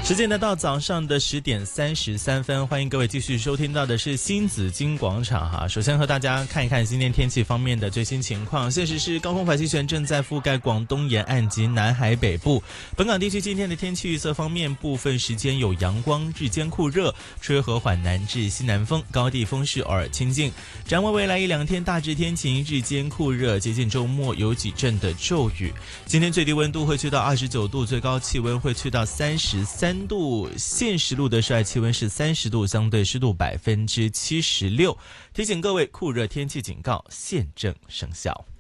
时间来到早上的10点33分，欢迎各位继续收听到的是新紫金广场哈。首先和大家看一看今天天气方面的最新情况。现时是高空反气旋正在覆盖广东沿岸及南海北部。本港地区今天的天气预测方面，部分时间有阳光，日间酷热，吹和缓南至西南风，高地风势偶尔清劲。展望未来1-2天大致天晴，日间酷热，接近周末有几阵的骤雨。今天最低温度会去到29度，最高气温会去到33度，现时录的室外气温是30度，相对湿度76%。提醒各位，酷热天气警告现正生效。